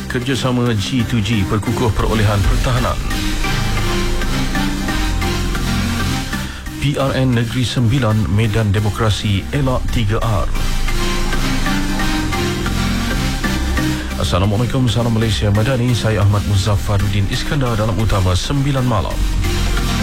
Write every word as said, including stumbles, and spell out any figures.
kerjasama G dua G perkukuh perolehan pertahanan. P R N Negeri Sembilan Medan Demokrasi elak tiga R. Assalamualaikum, salam Malaysia Madani. Saya Ahmad Muzaffaruddin Iskandar dalam Utama sembilan Malam.